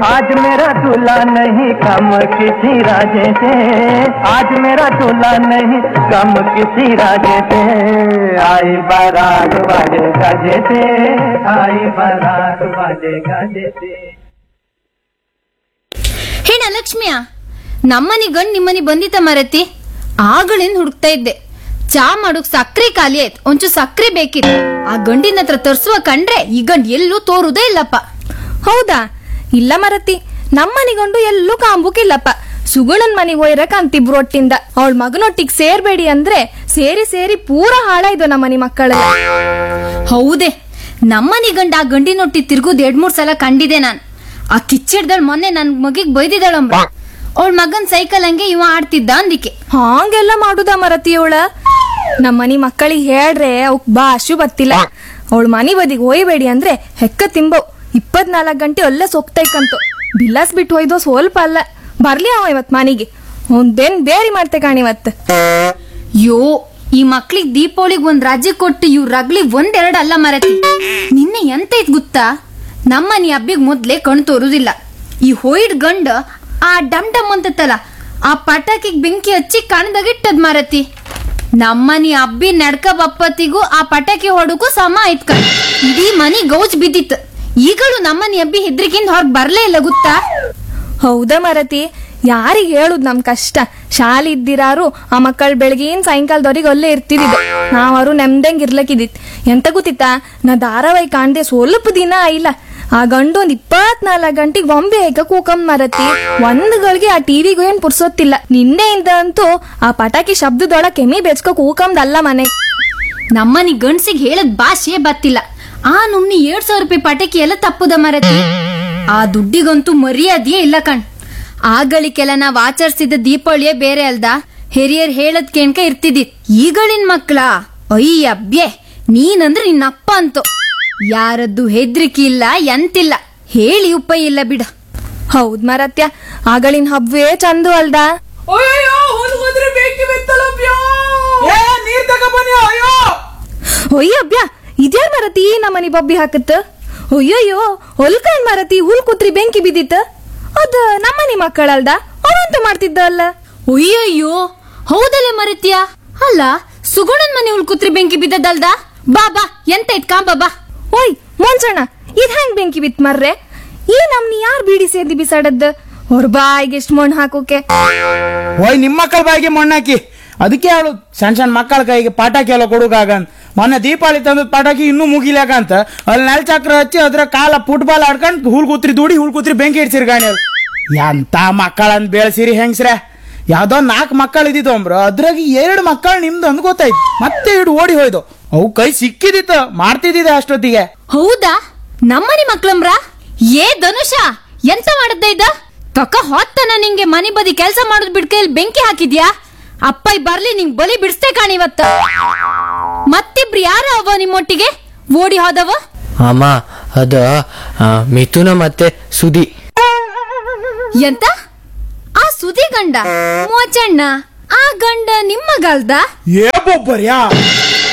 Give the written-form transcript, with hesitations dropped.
आज मेरा दूल्हा नहीं कम किसी राजे से, आज मेरा दूल्हा नहीं कम किसी राजे से, आई बारात बाजे गाजे से, आई बारात बाजे गाजे से. ಹೇಳ ಲಕ್ಷ್ಮಿಯ, ನಮ್ಮನಿ ಗಂಡ್ ನಿಮ್ಮನಿ ಬಂದಿತ್ತ ಮರತಿ? ಆಗಳಿಂದ ಹುಡುಕ್ತಾ ಇದ್ದೆ. ಚಾ ಮಾಡೋಕ್ ಸಕ್ರೆ ಖಾಲಿ ಆಯ್ತು, ಒಂಚೂರು ಸಕ್ರೆ ಬೇಕಿತ್ತು. ಆ ಗಂಡಿನ ಹತ್ರ ತರ್ಸುವ ಕಂಡ್ರೆ ಈ ಗಂಡ್ ಎಲ್ಲೂ ತೋರುದೇ ಇಲ್ಲಪ್ಪ. ಹೌದಾ? ಇಲ್ಲ ಮರತಿ, ನಮ್ಮನಿಗೊಂಡು ಎಲ್ಲೂ ಕಾಂಬುಕಿಲ್ಲಪ್ಪ. ಸುಗುಣನ್ ಮನಿಗ್ ಒಯ್ರಕ್ ಅಂತಿಬ್ರು ಒಟ್ಟಿಂದ. ಅವಳ ಮಗನೊಟ್ಟಿಗೆ ಸೇರ್ಬೇಡಿ ಅಂದ್ರೆ ಸೇರಿ ಸೇರಿ ಪೂರ ಹಾಳಾಯ್ದು ನಮ್ಮನಿ ಮಕ್ಕಳೆಲ್ಲ. ಹೌದೇ, ನಮ್ಮನಿ ಗಂಡ ಆ ಗಂಡಿನೊಟ್ಟಿ ತಿರ್ಗುದ್ 2-3 ಸಲ ಕಂಡಿದೆ ನಾನ್. ಆ ಕಿಚ್ಚಿಡ್ದಳ್ ಮೊನ್ನೆ ನನ್ ಮಗಿಗ್ ಬೈದಿದ್ದಾಳಂಬ. ಅವಳ ಮಗನ್ ಸೈಕಲ್ ಹಂಗೆ ಇವ ಆಡ್ತಿದ್ದ ಅಂದಿಕೆ. ಹಾಂಗೆಲ್ಲ ಮಾಡುದ ಮರತಿಯವಳ? ನಮ್ಮನಿ ಮಕ್ಕಳಿಗೆ ಹೇಳ್ರೆ ಅವಕ್ ಭಾಷು ಬತ್ತಿಲ್ಲ. ಅವಳ ಮನಿ ಬದಿಗೆ ಒಯ್ಬೇಡಿ ಅಂದ್ರೆ ಹೆಕ್ಕ ತಿಂಬವ್. 24 ಗಂಟೆ ಅಲ್ಲೇ ಸೊಕ್ತೈಕಂತು. ಬಿಲ್ಲಾಸ್ ಬಿಟ್ಟು ಒಯ್ದೋ ಸ್ವಲ್ಪ ಅಲ್ಲ. ಬರ್ಲಿ ಅವ ಇವತ್ ಮನಿಗೆ. ಒಂದೇನ್ ಬೇರಿ ಮಾಡ್ತೆ ಕಾಣಿವತ್. ಯೋ, ಈ ಮಕ್ಳಿಗ್ ದೀಪಾವಳಿಗ್ ಒಂದ್ ರಾಜ್ಯ ಕೊಟ್ಟು ಇವ್ ರಗ್ಲಿ 1-2 ಅಲ್ಲ ಮರತಿ. ನಿನ್ನೆ ಎಂತ ಇತ್ ಗೊತ್ತಾ? ನಮ್ಮನಿ ಹಬ್ಬಿಗ್ ಮೊದ್ಲೇ ಕಣ್ ತೋರುದಿಲ್ಲ. ಈ ಹೋಯ್ಡ್ ಗಂಡ ಆ ಡಮ್ ಡಮ್ ಅಂತತ್ತಲ್ಲ, ಆ ಪಟಾಕಿಗ್ ಬೆಂಕಿ ಹಚ್ಚಿ ಕಣ್ದಾಗಿಟ್ಟದ್ ಮರತಿ. ನಮ್ಮನಿ ಹಬ್ಬಿ ನಡ್ಕ ಬಪ್ಪತ್ತಿಗೂ ಆ ಪಟಾಕಿ ಹೊಡಕ್ಕೂ ಸಮ ಆಯ್ತ್ ಕಣ್. ಇಡೀ ಮನಿ ಗೌಜ್ ಬಿದ್ದಿತ್ತು. ಈಗಲೂ ನಮ್ಮನಿ ಹಬ್ಬಿ ಹೆದ್ರಿಕಿಂದ ಹೊರಗ್ ಬರ್ಲೇ ಇಲ್ಲ ಗೊತ್ತಾ? ಹೌದಾ ಮರತಿ? ಯಾರಿಗ್ ಹೇಳುದ್ ನಮ್ ಕಷ್ಟ. ಶಾಲೆ ಇದ್ದಿರಾರು ಆ ಮಕ್ಕಳು ಬೆಳಗಿನ ಸಾಯಂಕಾಲದವ್ರಿಗೆ ಅಲ್ಲೇ ಇರ್ತಿದ್ದಿದ್ದು. ನಾವರು ನೆಮ್ದಂಗ್ ಇರ್ಲಕ್ಕಿದ್ದಿತ್. ಎಂತ ಗೊತ್ತಿತ್ತಾ, ನಾ ಧಾರಾವಾಹಿ ಕಾಣ್ದೆ ಸ್ವಲ್ಪ ದಿನ ಆಯಿಲ್ಲ. ಆ ಗಂಡು ಒಂದ್ 24 ಗಂಟೆಗೆ ಬೊಂಬೆ ಹೇಗ ಕೂಕಂಬ್ ಮರತಿ. ಒಂದ್ಗಳಿಗೆ ಆ ಟಿವಿಗೂ ಏನ್ ಪುರ್ಸೊತ್ತಿಲ್ಲ. ನಿನ್ನೆಯಿಂದ ಅಂತೂ ಆ ಪಟಾಕಿ ಶಬ್ದದೊಳ ಕೆಮಿ ಬೆಚ್ಕೋ ಕೂಕಂದಲ್ಲ ಮನೆ. ನಮ್ಮನಿ ಗಂಡ್ಸಿಗೆ ಹೇಳದ್ ಭಾಷೆ ಬತ್ತಿಲ್ಲ. ಆ ನುಮ್ನಿ 7,000 ರೂಪಾಯಿ ಪಟಾಕಿ ಎಲ್ಲ ತಪ್ಪುದ ಮರತಿ. ಆ ದುಡ್ಡಿಗಂತೂ ಮರ್ಯಾದೆಯೇ ಇಲ್ಲ ಕಣ್. ಆಗಳಿಗೆಲ್ಲ ನಾವ್ ಆಚರಿಸಿದ ದೀಪಾವಳಿಯೇ ಬೇರೆ ಅಲ್ದ. ಹಿರಿಯರ್ ಹೇಳದ್ ಕೇಣ್ಕ ಇರ್ತಿದ್ದಿತ್. ಈಗಳಿನ್ ಮಕ್ಳ ಅಯ್ಯಬ್ಯೆ ನೀನಂದ್ರೆ ನಿನ್ನಪ್ಪ ಅಂತೂ ಯಾರದ್ದು ಹೆದ್ರಿಕೆ ಇಲ್ಲ, ಎಂತಿಲ್ಲ. ಹೇಳಿ ಉಪಾಯ ಇಲ್ಲ ಬಿಡ. ಹೌದ್ ಮರತ್ಯ, ಆಗಳಿನ ಹಬ್ಬವೇ ಚಂದು ಅಲ್ದ. ಒಯ್ಯಬ್ಯ, ಇದ್ಯಾರ ಮರತಿ ನಮ್ಮನಿ ಬಬ್ಬಿ ಹಾಕತ್ತ? ಅಯ್ಯಯ್ಯೋ, ಹೊಲ್ಕಂಡ್ ಮರತಿ ಹುಲ್ ಕುತ್ರಿ ಬೆಂಕಿ ಬಿದ್ದಿತ್ತ. ಅದ ನಮ್ಮನಿ ಮಕ್ಕಳಲ್ದ, ಅವಂತ ಮಾಡ್ತಿದ್ದ ಅಲ್ಲ. ಅಯ್ಯಯ್ಯೋ, ಹೌದಲ್ಲ ಮರತ್ಯ. ಅಲ್ಲ, ಸುಗುಣನ್ ಮನೆ ಉಳ್ಕುತ್ರಿ ಬೆಂಕಿ ಬಿದ್ದದಲ್ದ. ಬಾ ಬಾ, ಎಂತ ಇತ್ ಕಾಂಬ ಬಾ. ಓಯ್ ಮೊಂಚಣ್ಣ, ಇದ್ ಹೆಂಗ್ ಬೆಂಕಿ ಬಿತ್ ಮರ್ರೆ? ಈ ನಮ್ನಿ ಯಾರ್ ಬೀಡಿ ಸೇದಿ ಬಿಸಾಡದ್ದ? ಅವ್ರ ಬಾಯಿಗೆ ಎಷ್ಟು ಮಣ್ಣು ಹಾಕೋಕೆ? ಓಯ್, ನಿಮ್ಮ ಮಕ್ಕಳ ಬಾಯಿಗೆ ಮಣ್ಣು ಹಾಕಿ. ಅದಕ್ಕೆ ಹೇಳು, ಸಣ್ಣ ಸಣ್ಣ ಮಕ್ಕಳ ಕೈಗೆ ಪಟಾಕಿ ಎಲ್ಲ ಕೊಡುಗಾಗಂತ. ಮೊನ್ನೆ ದೀಪಾವಳಿ ತಂದ ಪಟಾಕಿ ಇನ್ನೂ ಮುಗಿಲಾಕಂತ ಅಲ್ಲಿ ನೆಲ ಚಕ್ರ ಹಚ್ಚಿ ಅದ್ರ ಕಾಲ ಫುಟ್ಬಾಲ್ ಆಡ್ಕೊಂಡು ಹುಲ್ ಕೂತ್ರಿ ದೂಡಿ ಹುಲ್ ಕೂತ್ರಿ ಬೆಂಕಿ ಇಡ್ಸಿರಿ ಗಾಣಿ. ಎಂತ ಮಕ್ಕಳಂತ ಬೆಳೆಸಿರಿ ಹೆಂಗ್ಸ್ರೆ. ಯಾವ್ದೋ 4 ಮಕ್ಕಳು ಇದ್ದಿದ್ದು ಅಂಬ್ರ, ಅದ್ರಾಗ 2 ಮಕ್ಕಳು ನಿಮ್ದು ಅಂದ್ ಗೊತ್ತಾಯ್ತು. ಮತ್ತೆ ಇಡು ಓಡಿ ಹೋಯ್ದು. ಅವು ಕೈ ಸಿಕ್ಕಿದಿತ್ತು, ಮಾಡ್ತಿದ್ದಿದೆ ಅಷ್ಟೊತ್ತಿಗೆ. ಹೌದಾ? ನಮ್ಮನಿ ಮಕ್ಳಂಬ್ರ? ಏ ಧನುಷ, ಎಂತ ಮಾಡದ್ದ ಇದ್ದ? ತಕ ಹೊತ್ತನ ನಿಂಗೆ ಮನೆ ಬದಿ ಕೆಲ್ಸ ಮಾಡೋದ್ ಬಿಡ್ಕೈಲಿ ಬೆಂಕಿ ಹಾಕಿದ್ಯಾ? ಅಪ್ಪ ಬರ್ಲಿ, ನಿಂಗ್ ಬಲಿ ಬಿಡಿಸ್ತೇ ಕಾಣಿವತ್ತ. ಮತ್ತಿಬ್ರು ಯಾರ ಅವ ನಿಮ್ಮೊಟ್ಟಿಗೆ ಓಡಿ ಹೋದವ? ಅಮ್ಮ, ಅದ ಮಿಥುನ ಮತ್ತೆ ಸುದಿ. ಎಂತ? ಆ ಸುದಿ ಗಂಡ ಮೋಚಣ್ಣ? ಆ ಗಂಡ ನಿಮ್ಮಗಲ್ದ? ಏ ಬೊಬ್ಬರ್ಯಾ,